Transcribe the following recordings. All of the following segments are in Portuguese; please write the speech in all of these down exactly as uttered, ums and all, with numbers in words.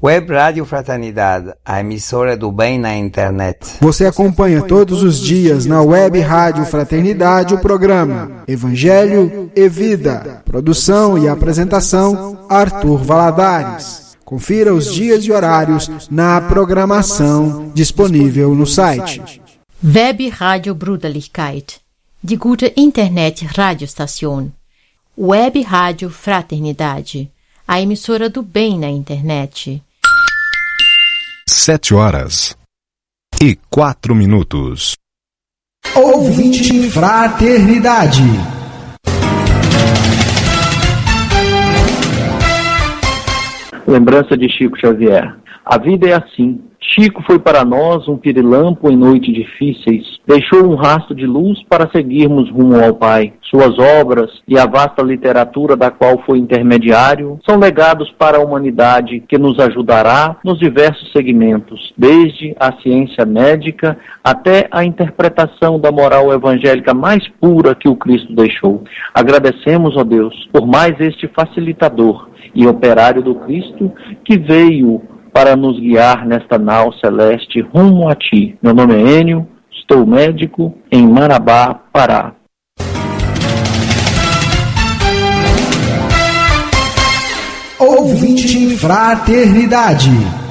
Web Rádio Fraternidade, a emissora do bem na internet. Você acompanha todos os dias na Web Rádio Fraternidade o programa Evangelho e Vida. Produção e apresentação, Arthur Valadares. Confira os dias e horários na programação disponível no site. Web Rádio Bruderlichkeit, die gute Internet-Radiostation. Web Rádio Fraternidade, a emissora do bem na internet. Sete horas e quatro minutos. Ouvinte Fraternidade. Lembrança de Chico Xavier. A vida é assim. Chico foi para nós um pirilampo em noites difíceis. Deixou um rastro de luz para seguirmos rumo ao Pai. Suas obras e a vasta literatura da qual foi intermediário são legados para a humanidade que nos ajudará nos diversos segmentos, desde a ciência médica até a interpretação da moral evangélica mais pura que o Cristo deixou. Agradecemos, ó Deus, por mais este facilitador e operário do Cristo que veio para nos guiar nesta nau celeste rumo a Ti. Meu nome é Enio, estou médico em Marabá, Pará. Ouvinte Fraternidade.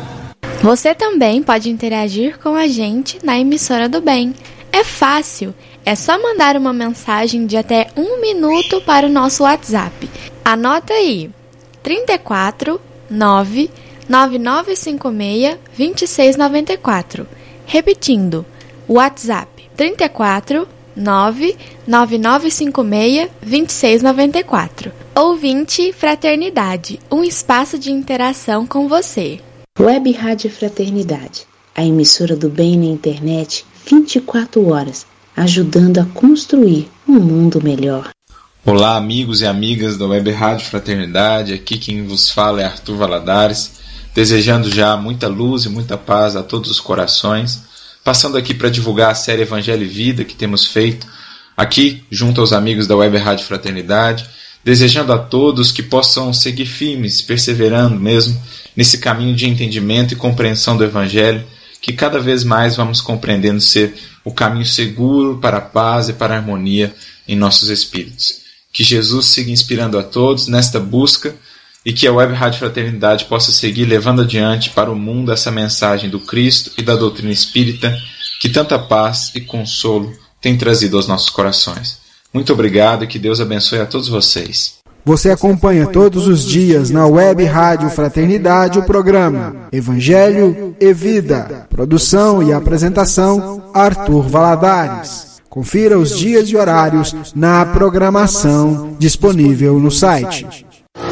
Você também pode interagir com a gente na emissora do bem. É fácil, é só mandar uma mensagem de até um minuto para o nosso WhatsApp. Anota aí, trinta e quatro, nove, nove nove cinco seis, dois seis nove quatro. Repetindo, WhatsApp trinta e quatro, nove, nove nove cinco seis, dois seis nove quatro. Ouvinte Fraternidade, um espaço de interação com você. Web Rádio Fraternidade, a emissora do bem na internet, vinte e quatro horas, ajudando a construir um mundo melhor. Olá, amigos e amigas da Web Rádio Fraternidade, aqui quem vos fala é Arthur Valadares, desejando já muita luz e muita paz a todos os corações, passando aqui para divulgar a série Evangelho e Vida que temos feito aqui junto aos amigos da Web Rádio Fraternidade, desejando a todos que possam seguir firmes, perseverando mesmo nesse caminho de entendimento e compreensão do Evangelho, que cada vez mais vamos compreendendo ser o caminho seguro para a paz e para a harmonia em nossos espíritos. Que Jesus siga inspirando a todos nesta busca e que a Web Rádio Fraternidade possa seguir levando adiante para o mundo essa mensagem do Cristo e da doutrina espírita que tanta paz e consolo tem trazido aos nossos corações. Muito obrigado e que Deus abençoe a todos vocês. Você acompanha todos os dias na Web Rádio Fraternidade o programa Evangelho e Vida. Produção e apresentação, Arthur Valadares. Confira os dias e horários na programação disponível no site.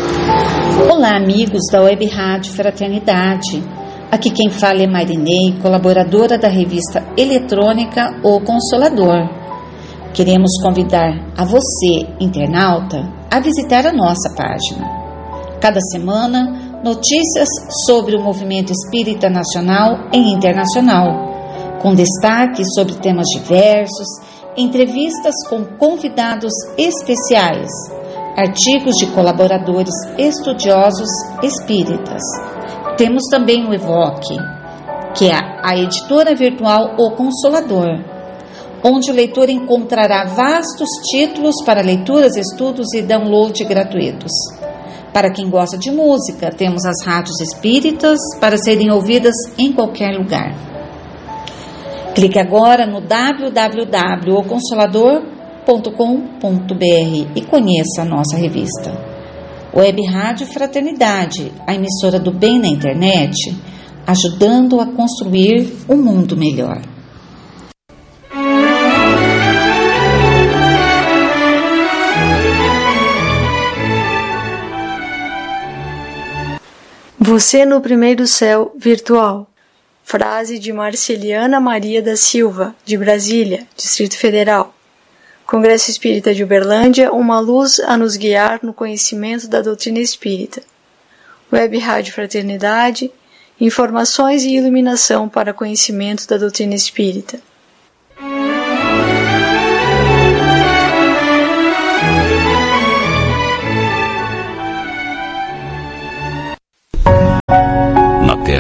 Olá, amigos da Web Rádio Fraternidade. Aqui quem fala é Marinei, colaboradora da revista eletrônica O Consolador. Queremos convidar a você, internauta, a visitar a nossa página. Cada semana, notícias sobre o movimento espírita nacional e internacional, com destaque sobre temas diversos, entrevistas com convidados especiais, artigos de colaboradores estudiosos espíritas. Temos também o Evoque, que é a editora virtual O Consolador, onde o leitor encontrará vastos títulos para leituras, estudos e download gratuitos. Para quem gosta de música, temos as rádios espíritas para serem ouvidas em qualquer lugar. Clique agora no w w w ponto o consolador ponto com ponto b r e conheça a nossa revista. Web Rádio Fraternidade, a emissora do bem na internet, ajudando a construir um mundo melhor. Você no primeiro céu virtual. Frase de Marceliana Maria da Silva, de Brasília, Distrito Federal. Congresso Espírita de Uberlândia, uma luz a nos guiar no conhecimento da doutrina espírita. Web Rádio Fraternidade, informações e iluminação para conhecimento da doutrina espírita.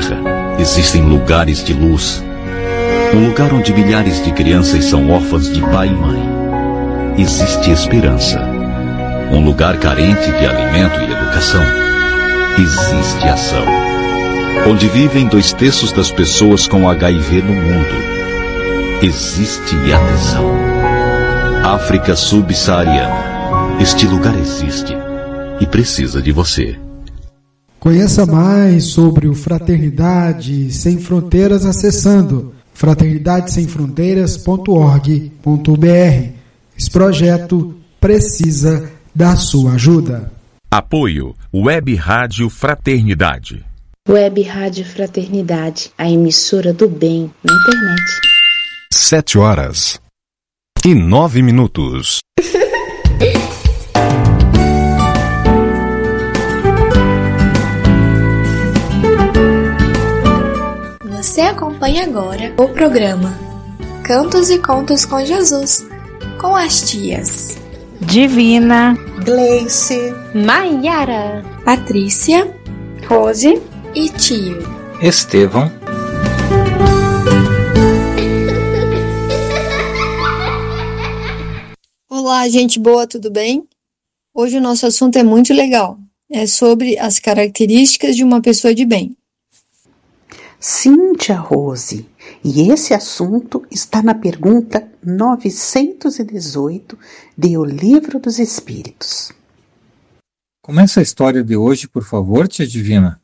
Terra existem lugares de luz. Um lugar onde milhares de crianças são órfãs de pai e mãe. Existe esperança. Um lugar carente de alimento e educação. Existe ação. Onde vivem dois terços das pessoas com H I V no mundo. Existe atenção. África subsaariana. Este lugar existe e precisa de você. Conheça mais sobre o Fraternidade Sem Fronteiras acessando fraternidade sem fronteiras ponto org ponto br. Esse projeto precisa da sua ajuda. Apoio Web Rádio Fraternidade. Web Rádio Fraternidade, a emissora do bem na internet. Sete horas e nove minutos. Você acompanha agora o programa Cantos e Contos com Jesus, com as tias Divina, Gleice, Maiara, Patrícia, Rose e tio Estevão. Olá, gente boa, tudo bem? Hoje o nosso assunto é muito legal. É sobre as características de uma pessoa de bem. Sim, tia Rose, e esse assunto está na pergunta novecentos e dezoito de O Livro dos Espíritos. Começa a história de hoje, por favor, tia Divina.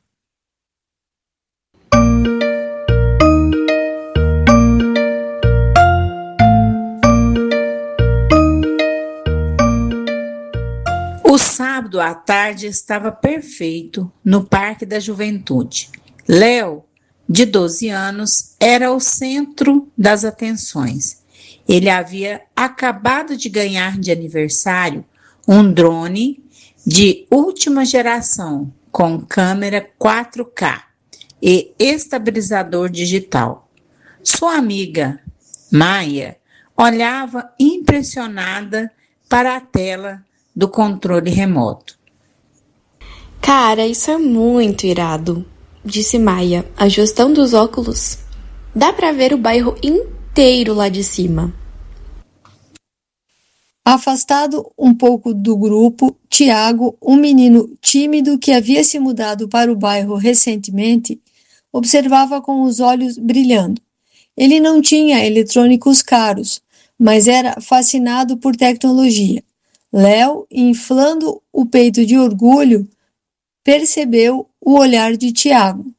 O sábado à tarde estava perfeito no Parque da Juventude. Léo, de doze anos, era o centro das atenções. Ele havia acabado de ganhar de aniversário um drone de última geração com câmera quatro K e estabilizador digital. Sua amiga, Maia, olhava impressionada para a tela do controle remoto. Cara, isso é muito irado, disse Maia, ajustando os óculos. Dá pra ver o bairro inteiro lá de cima. Afastado um pouco do grupo, Tiago, um menino tímido que havia se mudado para o bairro recentemente, observava com os olhos brilhando. Ele não tinha eletrônicos caros, mas era fascinado por tecnologia. Léo, inflando o peito de orgulho, percebeu o olhar de Tiago.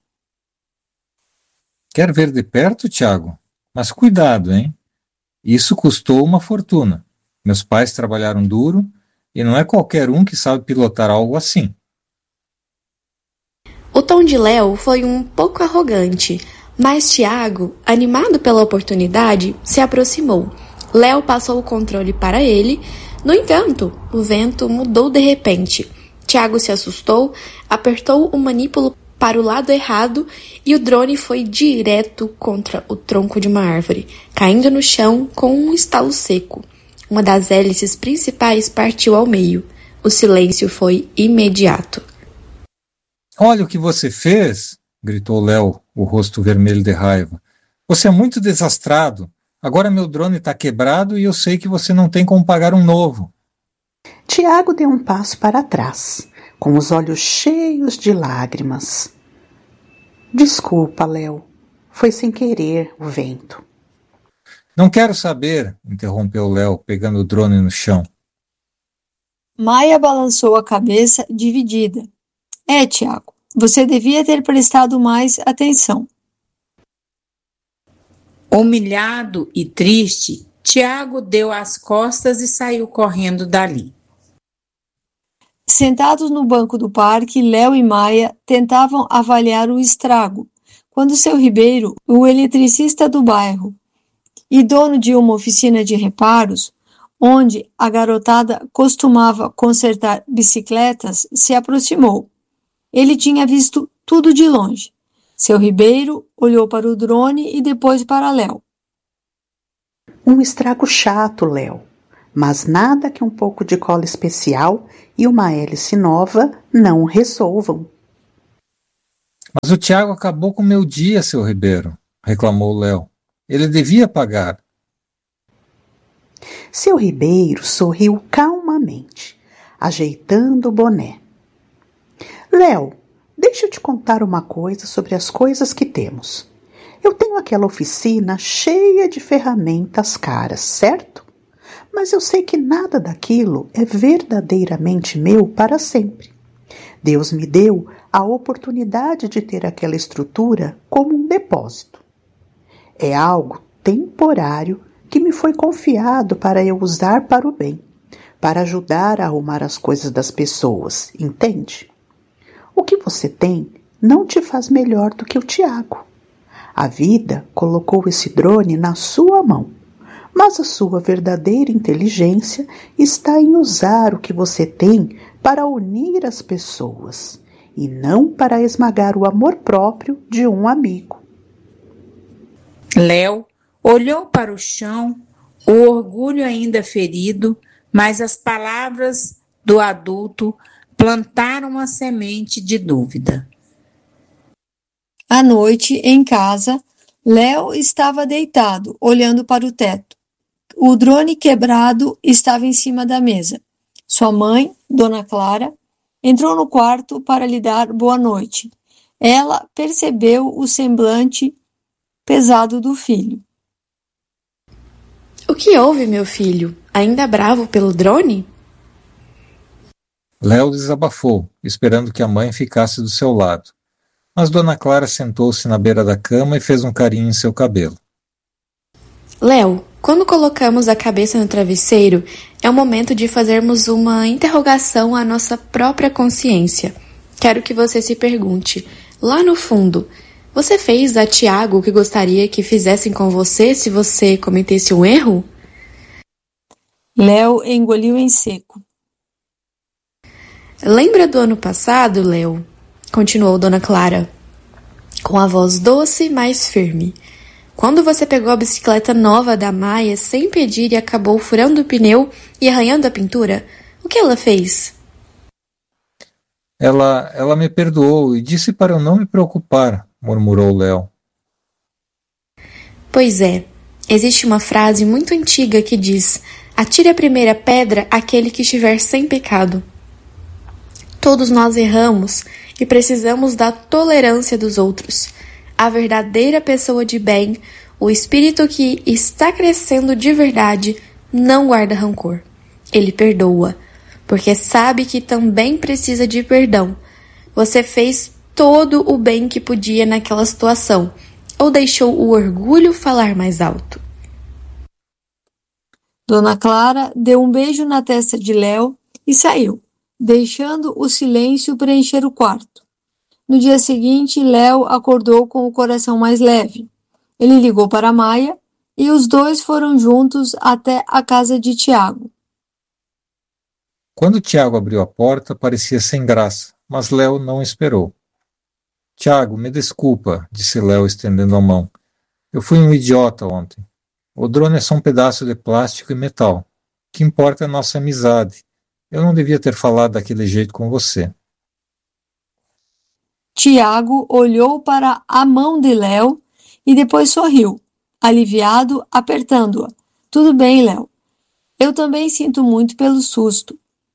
Quer ver de perto, Tiago? Mas cuidado, hein? Isso custou uma fortuna. Meus pais trabalharam duro e não é qualquer um que sabe pilotar algo assim. O tom de Léo foi um pouco arrogante, mas Tiago, animado pela oportunidade, se aproximou. Léo passou o controle para ele. No entanto, o vento mudou de repente. Tiago se assustou, apertou o manípulo para o lado errado e o drone foi direto contra o tronco de uma árvore, caindo no chão com um estalo seco. Uma das hélices principais partiu ao meio. O silêncio foi imediato. Olha o que você fez! Gritou Léo, o rosto vermelho de raiva. Você é muito desastrado. Agora meu drone está quebrado e eu sei que você não tem como pagar um novo. Tiago deu um passo para trás, com os olhos cheios de lágrimas. Desculpa, Léo. Foi sem querer o vento. Não quero saber, interrompeu Léo, pegando o drone no chão. Maia balançou a cabeça, dividida. É, Tiago, você devia ter prestado mais atenção. Humilhado e triste, Tiago deu as costas e saiu correndo dali. Sentados no banco do parque, Léo e Maia tentavam avaliar o estrago, quando seu Ribeiro, o eletricista do bairro e dono de uma oficina de reparos, onde a garotada costumava consertar bicicletas, se aproximou. Ele tinha visto tudo de longe. Seu Ribeiro olhou para o drone e depois para Léo. Um estrago chato, Léo, mas nada que um pouco de cola especial e uma hélice nova não resolvam. Mas o Tiago acabou com o meu dia, seu Ribeiro, reclamou Léo. Ele devia pagar. Seu Ribeiro sorriu calmamente, ajeitando o boné. Léo, deixa eu te contar uma coisa sobre as coisas que temos. Eu tenho aquela oficina cheia de ferramentas caras, certo? Mas eu sei que nada daquilo é verdadeiramente meu para sempre. Deus me deu a oportunidade de ter aquela estrutura como um depósito. É algo temporário que me foi confiado para eu usar para o bem, para ajudar a arrumar as coisas das pessoas, entende? O que você tem não te faz melhor do que o Tiago. A vida colocou esse drone na sua mão, mas a sua verdadeira inteligência está em usar o que você tem para unir as pessoas e não para esmagar o amor próprio de um amigo. Léo olhou para o chão, o orgulho ainda ferido, mas as palavras do adulto plantaram uma semente de dúvida. À noite, em casa, Léo estava deitado, olhando para o teto. O drone quebrado estava em cima da mesa. Sua mãe, Dona Clara, entrou no quarto para lhe dar boa noite. Ela percebeu o semblante pesado do filho. O que houve, meu filho? Ainda bravo pelo drone? Léo desabafou, esperando que a mãe ficasse do seu lado. Mas Dona Clara sentou-se na beira da cama e fez um carinho em seu cabelo. Léo, quando colocamos a cabeça no travesseiro, é o momento de fazermos uma interrogação à nossa própria consciência. Quero que você se pergunte, lá no fundo, você fez a Tiago o que gostaria que fizessem com você se você cometesse um erro? Léo engoliu em seco. Lembra do ano passado, Léo? Continuou Dona Clara, com a voz doce, mas firme. Quando você pegou a bicicleta nova da Maia sem pedir e acabou furando o pneu e arranhando a pintura, o que ela fez? Ela, ela me perdoou e disse para eu não me preocupar, murmurou Léo. Pois é, existe uma frase muito antiga que diz: atire a primeira pedra aquele que estiver sem pecado. Todos nós erramos e precisamos da tolerância dos outros. A verdadeira pessoa de bem, o espírito que está crescendo de verdade, não guarda rancor. Ele perdoa, porque sabe que também precisa de perdão. Você fez todo o bem que podia naquela situação, ou deixou o orgulho falar mais alto? Dona Clara deu um beijo na testa de Léo e saiu, deixando o silêncio preencher o quarto. No dia seguinte, Léo acordou com o coração mais leve. Ele ligou para Maia e os dois foram juntos até a casa de Tiago. Quando Tiago abriu a porta, parecia sem graça, mas Léo não esperou. Tiago, me desculpa, disse Léo estendendo a mão. Eu fui um idiota ontem. O drone é só um pedaço de plástico e metal. O que importa é a nossa amizade. Eu não devia ter falado daquele jeito com você. Tiago olhou para a mão de Léo e depois sorriu, aliviado, apertando-a. Tudo bem, Léo. Eu também sinto muito pelo susto.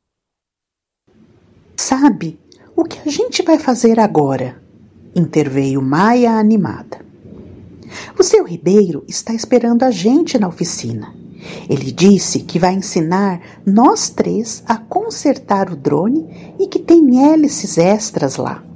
Sabe, o que a gente vai fazer agora? Interveio Maia animada. O seu Ribeiro está esperando a gente na oficina. Ele disse que vai ensinar nós três a consertar o drone e que tem hélices extras lá.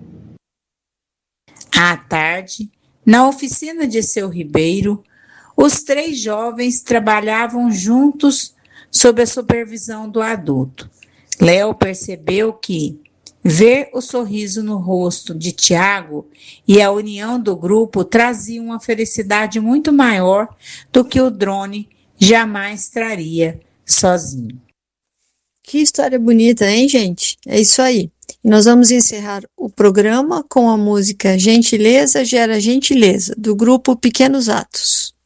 À tarde, na oficina de seu Ribeiro, os três jovens trabalhavam juntos sob a supervisão do adulto. Léo percebeu que ver o sorriso no rosto de Tiago e a união do grupo traziam uma felicidade muito maior do que o drone jamais traria sozinho. Que história bonita, hein, gente? É isso aí. E nós vamos encerrar o programa com a música Gentileza Gera Gentileza, do grupo Pequenos Atos.